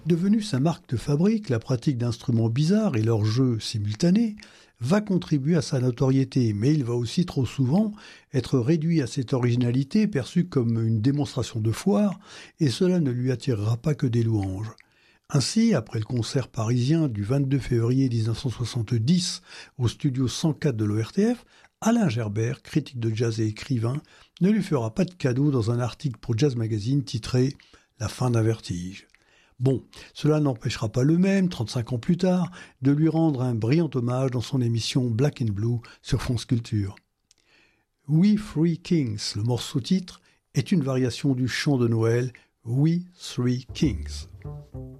Devenue sa marque de fabrique, la pratique d'instruments bizarres et leurs jeux simultanés va contribuer à sa notoriété, mais il va aussi trop souvent être réduit à cette originalité perçue comme une démonstration de foire, et cela ne lui attirera pas que des louanges. Ainsi, après le concert parisien du 22 février 1970 au studio 104 de l'ORTF, Alain Gerbert, critique de jazz et écrivain, ne lui fera pas de cadeau dans un article pour Jazz Magazine titré « La fin d'un vertige ». Bon, cela n'empêchera pas le même, 35 ans plus tard, de lui rendre un brillant hommage dans son émission Black and Blue sur France Culture. We Three Kings, le morceau titre, est une variation du chant de Noël We Three Kings.